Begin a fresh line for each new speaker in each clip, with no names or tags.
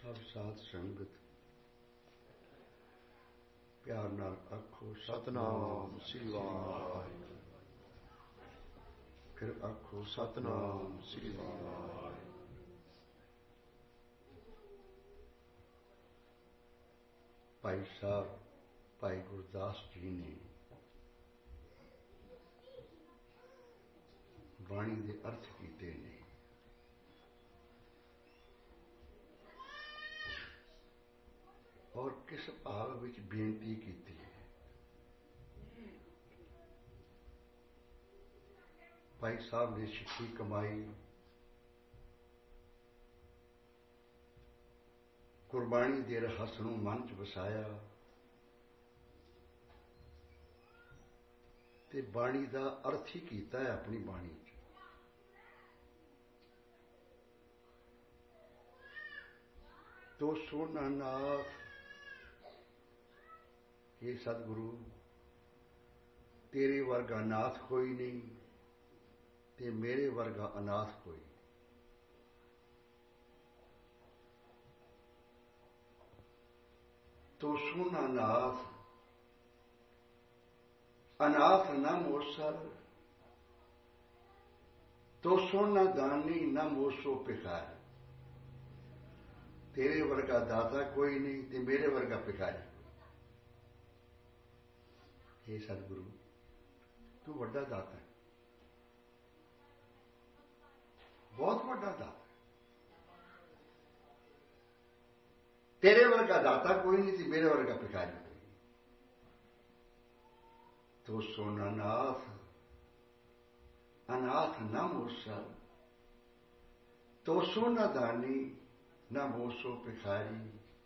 सब साध संगत प्यार नाल आखो सतनाम श्री वाहिगुरू। फिर आखो सतनाम श्री वाहिगुरू। भाई साहब भाई गुरदास जी ने बाणी के अर्थ कीते ने। और किस भाव विच बेनती की है। भाई साहब ने सिक्खी कमाई, गुरबाणी दे रहस नूं मन च वसाया ते बाणी दा अर्थ ही कीता है अपनी बाणी च। तो सोना नाथ हे सतगुरु, तेरे वर्गा नाथ कोई नहीं ते मेरे वर्गा अनाथ कोई। तो सोना नाथ अनाथ न मोसर, तो सोना दानी न मोसो भिखारी। तेरे वर्गा दाता कोई नहीं ते मेरे वर्गा भिखारी। हे सतगुरु, तू वड्डा दाता है, बहुत वड्डा दाता। तेरे वर्गा दाता कोई नहीं थी, मेरे वर्गा भिखारी कोई नहीं। तो सोना नाथ अनाथ न मोसर, तो सोना दानी न मोसो भिखारी।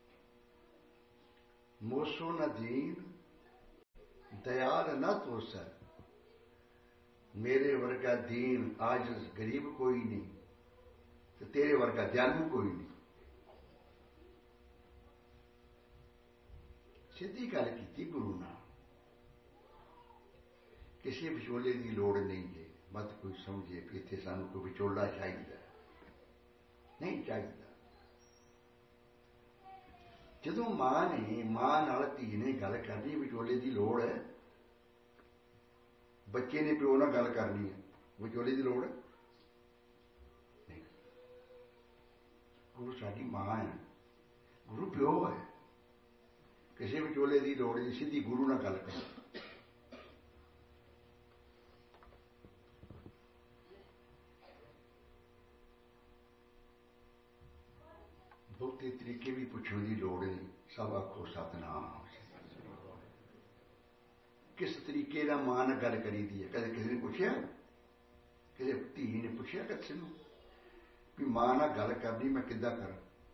मोसो न दीन दयाल न तोसर, मेरे वर्गा दीन आजिज़ गरीब कोई नहीं तो तेरे वर्गा दयालु कोई नहीं। सीधी गल की गुरु ने। किसी विचोले की लोड़ नहीं है। मत कोई समझे कि इत्थे सानू कोई विचोला चाहिए, नहीं चाहिए। जदों मां ने मां नाल धी ने गल करनी, विचोले की लोड़ है। बच्चे ने प्यो नाल गल करनी है, विचोले की लोड़ नहीं। गुरु साडी मां है, गुरु प्यो है। किसी विचोले की लोड़ नहीं, सीधी गुरु नाल गल कर। बहुते तरीके भी पुछण की लोड़ नहीं, सब आखो सतनाम। किस तरीके का मां नाल गल करी दी है? कदे किसी ने पूछया? किसी धी ने पूछया किसी नूं भी मां नाल गल करनी मैं किद्दां करां?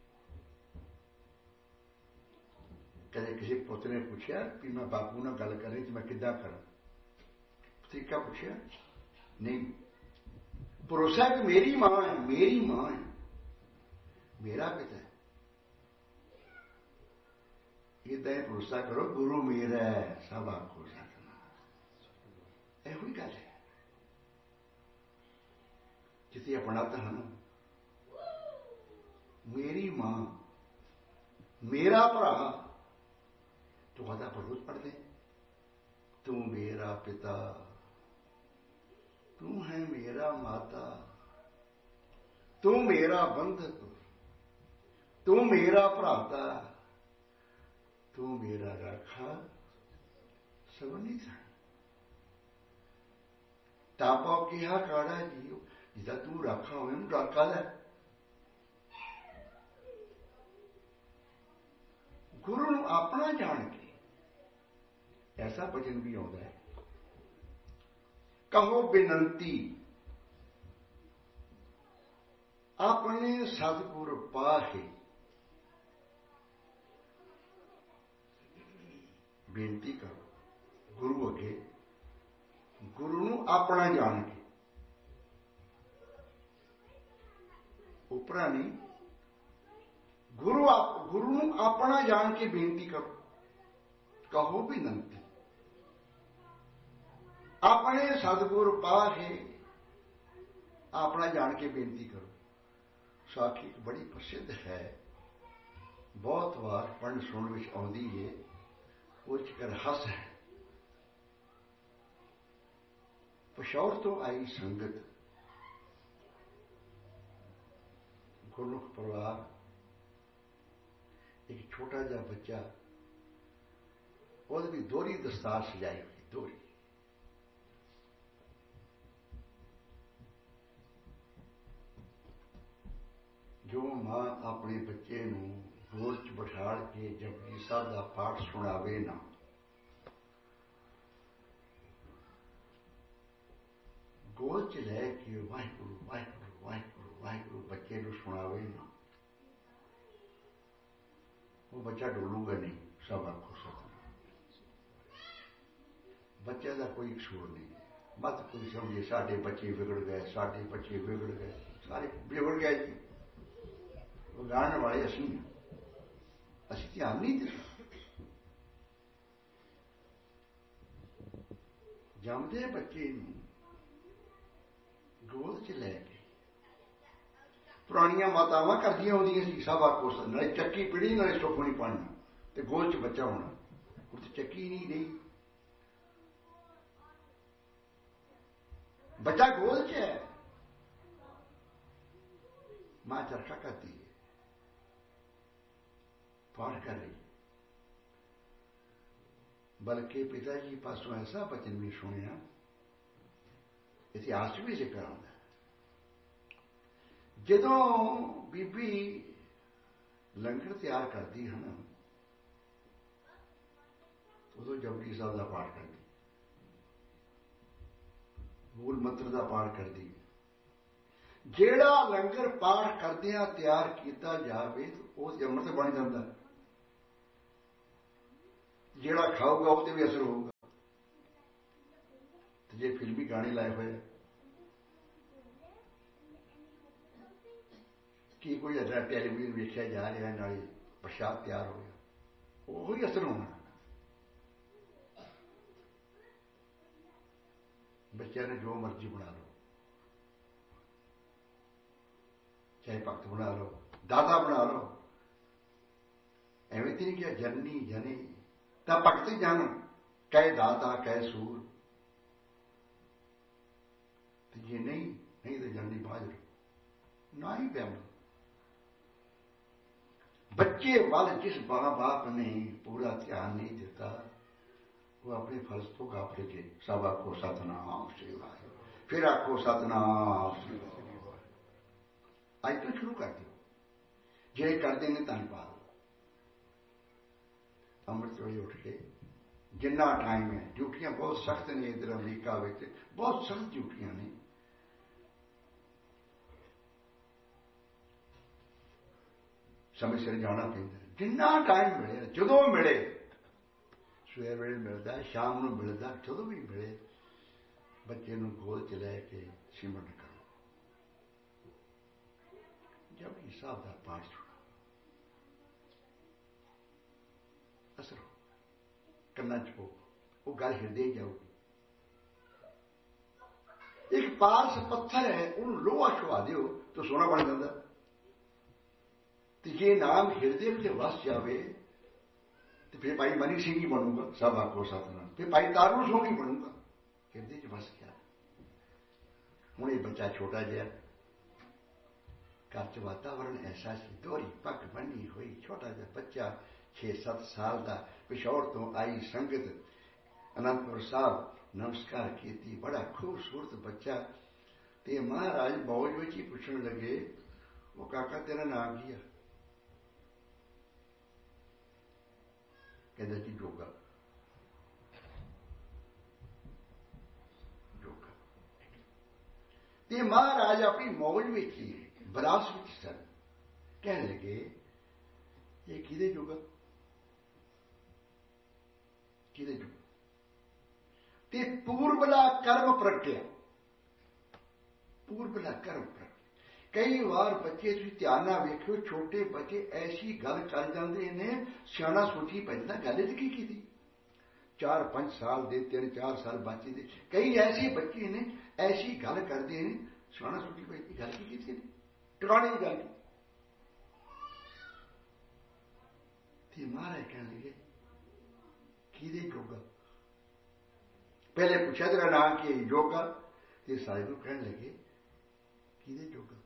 कदे किसी पुत्र ने पूछया भी मैं बापू नाल गल करनी तो मैं किद्दां करां? तरीका पूछया नहीं। भरोसा कि मेरी मां है, मेरी मां है, मेरा पिता है। इदा ही भरोसा करो गुरु मेरा है, सब आखो सतनाम। यही गल है। जिथे अपना धन, मेरी मां, मेरा भरा, तो आधा रोज पढ़ते तू मेरा पिता, तू है मेरा माता, तू मेरा बंधक, तू मेरा भ्राता, तू मेरा राखा सबनी था। तापा कहा काड़ा जी, जिदा तू राखा हो राखा है। गुरु नूं अपना जान के ऐसा वचन भी आता है, कहो बिनंती अपने सतगुर पाहे। बेनती करो गुरु अगे, गुरु नूं अपना जान के, उपरा नहीं। गुरु नूं अपना जान के बेनती करो। कहो बिनंती अपने सतगुर पाहे, अपना जान के बेनती करो। साखी बड़ी प्रसिद्ध है। बहुत वार पढ़न सुनन विच आउंदी है, वो कर हस है। पिशौर तो आई संगत, गुरमुख परिवार, एक छोटा जा बच्चा, और भी दोहरी दस्तार सजाई हुई, दोहरी। जो मां अपने बच्चे नूं गोद च बिठाड़ के जपजी साहब का पाठ सुनावे ना, गोद च लैके वाहिगुरु वाहिगुरु वाहिगुरु वाहिगुरु बच्चे नूं सुनावे ना, वो बच्चा डोलूगा नहीं। सब आखो सतनाम। बच्चे का कोई कसूर नहीं है। मत कोई समझे साडे बच्चे बिगड़ गए, साडे बच्चे बिगड़ गए, सारे बिगड़ गए जी। विगाड़न वाले असीं ध्यान नहीं देते। जमदे बच्चे गोद च लैके पुरानियां मातावां करदियां होंदियां सी, सब आखो नाले चक्की पीड़ी नाले सुख नहीं पढ़ना, ते गोद च बच्चा होना। उस चक्की नहीं रही, बच्चा गोद च है, मां चरखा करती है, पाठ कर रही। बल्कि पिताजी पासों ऐसा वचन भी सुनिया, इतिहास भी जिक्र आंदा, जदों बीबी लंगर तैयार करती है ना, उदों जपजी साहब का पाठ करती, मूल मंत्र का पाठ करती। जेड़ा लंगर पाठ करदियां तैयार किया जाए तो उस अमृत बन जाता, जेड़ा खाऊगा उससे भी असर होगा। तो जे फिल्मी गाने लाए हुए कि कोई अदरा टेलीविजन वेख्या जा रहा है, नाले प्रसाद तैयार हो गया, वही असर होना। बच्चे ने जो मर्जी बना लो, चाहे भक्त बना लो, दादा बना लो, एवं नहीं क्या जननी जने ता भक्त जन, कह दाता कह सूर, ये नहीं तो जननी बाज ना ही प्यार। बच्चे वाल जिस मां बाप ने पूरा ध्यान नहीं देता, वो अपने फर्ज तो गाफिल के। सब आखो सतनाम श्री वाहिगुरू, फिर आखो सतनाम श्री वाहिगुरू। आज तो शुरू कर दो, जे कर देंगे धन्यवाद। अमृत वेले उठ के जिन्ना टाइम है, ड्यूटियां बहुत सख्त ने, इधर अमरीका में बहुत सख्त ड्यूटियां ने। समय सिर जाना पैंदा, जिन्ना टाइम मिले, जदों मिले, सवेर वेले मिलता है, शाम को मिलता, जदों भी मिले, बच्चे नूं गोद च लैके सिमरन करो। जब हिसाब का पाठ सुना, असर हो, कन्ना च हो, वो गल हिरदे जाऊगी। एक पारस पत्थर है, उन्होंने लोहा छुआ दो तो सोना बन जाता। जे नाम हिरदे में वस जाए तो फिर भाई मनी सिंह ही बनूंगा। सब आखो सतनाम। फिर भाई तारू सिंह ही बनूंगा, हिरदे च वस गया। हूं ये बच्चा छोटा जहा, घर च वातावरण ऐसा सी, दोहरी पग बनी हुई, छोटा जहा बच्चा 6-7 साल का, पिछौड़ तो आई संगत अनंदपुर साहब नमस्कार की, बड़ा खूबसूरत बच्चा। ते महाराज मौज में ही पूछने लगे, वो काका तेरा नाम की है? कहता जी जोगा। जोगा ते महाराज अपनी मौज में ही बरास में सन, कहने लगे ये किदे जोगा, किदे जोगा? ते पूर्वला कर्म प्रगटिया, पूर्वला कर्म प्रगटिया। कई बार बच्चे तुम ध्यान ना वेखो, छोटे बच्चे ऐसी गल कर जाते ने, सियाना सोची पैदा गल की 4-5 साल दे, 3-4 साल बच्चे दे, कई ऐसे बच्चे ने ऐसी गल करते हैं, सियाना सोची पैदी गल की टिकाने की गल। ते महाराज कहने लगे किदे जोगा। पहले पूछा तेरा नाम की जोगा, ते साहिब कहने लगे किदे जोगा।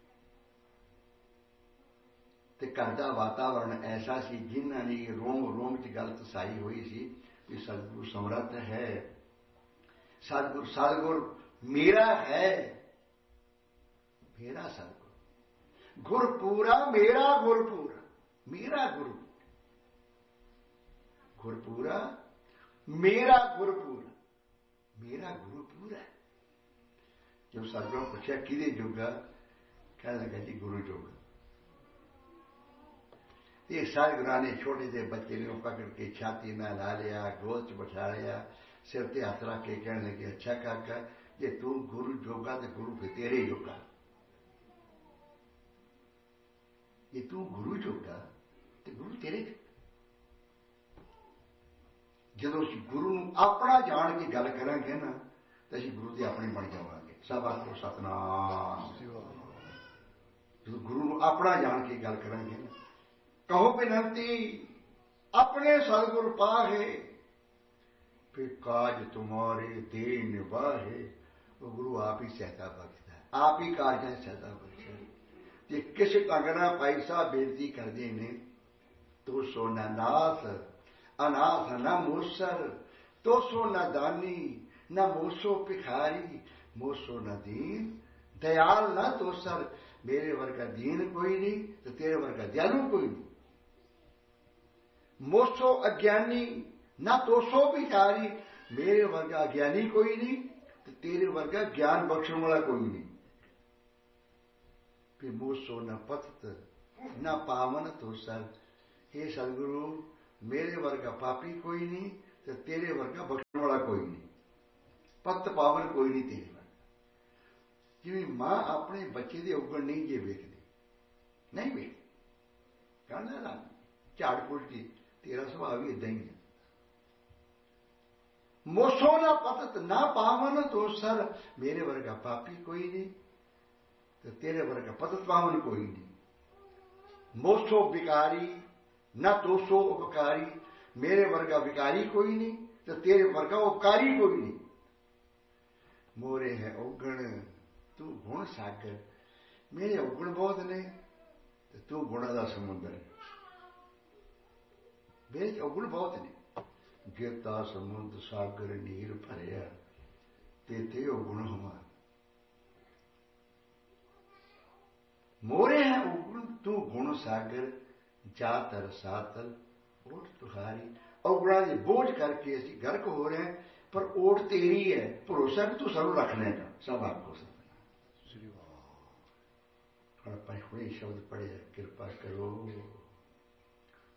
ते घर का वातावरण ऐसा सी जिन्हों ने रोम रोम च गल तसाई हुई सी कि सतगुरु समर्थ है, सतगुरु सतगुरु मेरा है, मेरा सतगुरु गुरपूरा मेरा गुरपूरा, मेरा गुरु गुरपूरा मेरा गुरपूरा, मेरा गुरुपूरा। जब सतगुरु पूछा किदे जोगा, कहने लगा जी गुरु जोगा। ये सतगुरु ने छोटे से बच्चे ने पकड़ के छाती में ला लिया, गोद च बैठा लिया, सिर ते हाथ रख के कहने लगे अच्छा काका जे तू गुरु जोगा तो गुरु फिर तेरे जोगा, जे तू गुरु जोगा तो गुरु तेरे। जो गुरु अपना जान के गल करांगे ना तो असीं गुरु के अपने बन जावांगे। सब आखो सतनाम। जो गुरु अपना जान के गल करांगे ना, कहो बिनती अपने सतगुरु पाहे, फिर काज तुम्हारे दे निभाहे। वो गुरु आप ही सहायता बख्शता है, आप ही काज है सहायता बख्शता है। जे किस अगना पैसा बेनती कर देने तो सो न नाथ, अनाथ न मूसर, तो सो न दानी, न मूसो भिखारी, मूसो न दीन, दयाल न तो सर। मेरे वर्गा दीन कोई नहीं तो तेरे वर्गा दयालु कोई नहीं। मोसो अज्ञानी ना तो सो भिखारी, मेरे वर्गा ज्ञानी कोई नहीं तो तेरे वर्गा ज्ञान बख्शने वाला कोई नहीं। फिर मोसो न पतित न पावन तो सर। हे सदगुरु मेरे वर्गा पापी कोई नहीं तो तेरे वर्गा बख्शने वाला कोई नहीं, पत पावन कोई नहीं तेरे वर्गा। जिवें मां अपने बच्चे के उगण नहीं जे वेखदी, नहीं वेखदी, कहना ना झाड़ पुलटी, तेरा स्वभाव भी इदा ही है। मोसो ना पतित ना पावन तो सर, मेरे वर्गा पापी कोई नहीं तो तेरे वर्गा पतित पावन कोई नहीं। मोसो विकारी ना तो सो उपकारी, मेरे वर्गा विकारी कोई नहीं तो तेरे वर्गा उपकारी कोई नहीं। मोरे है औगण तू गुण सागर, मेरे औगण बहुत ने तो तू गुणा का समुद्र। मेरे औगुण बहुत ने, गिरता समुद्र सागर नीर भरिया, ते औगुण हमार। मोरे हैं औगुण तू गुण सागर, जातर सातल ओट तुहारी। औगुणा के बोझ करके असी गर्क हो रहे हैं, पर ओट तेरी है, भरोसा भी तू सानू रखने का। सब आपको श्री वाह। शब्द पढ़े, कृपा करो।